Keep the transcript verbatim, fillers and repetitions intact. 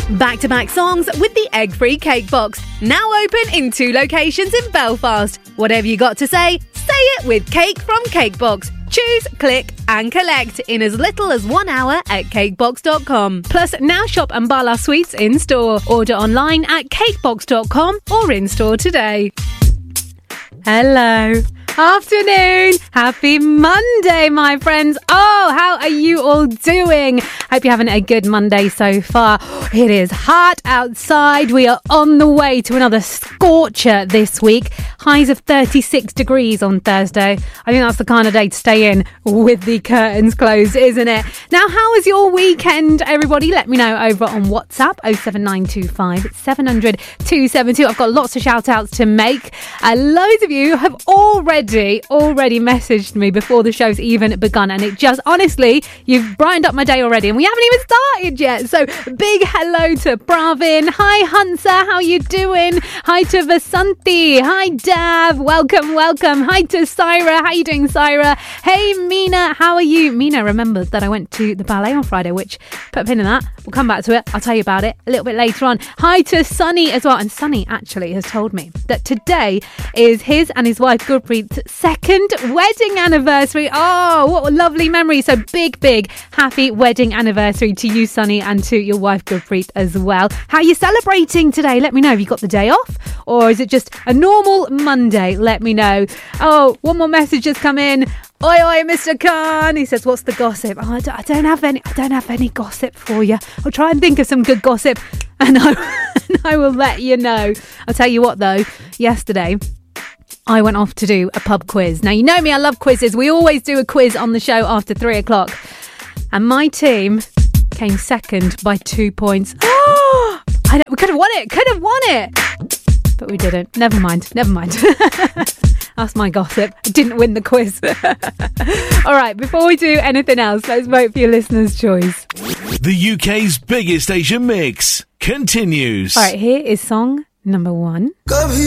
Back-to-back songs with the egg-free cake box. Now open in two locations in Belfast. Whatever you got to say, say it with Cake from Cakebox. Choose, click and collect in as little as one hour at cakebox dot com. Plus, now shop Ambala Sweets in store. Order online at cakebox dot com or in store today. Hello. Afternoon. Happy Monday, my friends. Oh, how are you all doing? Hope you're having a good Monday so far. It is hot outside. We are on the way to another scorcher this week. Highs of thirty-six degrees on Thursday. I think that's the kind of day to stay in with the curtains closed, isn't it? Now, how was your weekend, everybody? Let me know over on WhatsApp, oh seven nine two five, seven hundred, two seven two. I've got lots of shout outs to make. Uh, loads of you have already already messaged me before the show's even begun, and it just, honestly, you've brightened up my day already, and we haven't even started yet. So big hello to Pravin. Hi Hansa, how you doing? Hi to Vasanti. Hi Dav, welcome welcome. Hi to Syra, how you doing, Syra? Hey Mina, how are you? Mina remembered that I went to the ballet on Friday, which, put a pin in that, we'll come back to it. I'll tell you about it a little bit later on. Hi to Sunny as well, and Sunny actually has told me that today is his and his wife Gurpreet's second wedding anniversary. Oh, what a lovely memory. So big, big happy wedding anniversary to you, Sunny, and to your wife Gurpreet as well. How are you celebrating today? Let me know. Have you got the day off, or is it just a normal Monday? Let me know. Oh, one more message has come in. Oi, oi, Mister Khan. He says, what's the gossip? Oh, I, don't, I don't have any I don't have any gossip for you. I'll try and think of some good gossip, and I, and I will let you know. I'll tell you what, though. Yesterday, I went off to do a pub quiz. Now, you know me, I love quizzes. We always do a quiz on the show after three o'clock. And my team came second by two points. Oh, I don't, we could have won it. Could have won it. But we didn't. Never mind. Never mind. That's my gossip. I didn't win the quiz. All right, before we do anything else, let's vote for your listener's choice. The U K's biggest Asian mix continues. All right, here is song number one.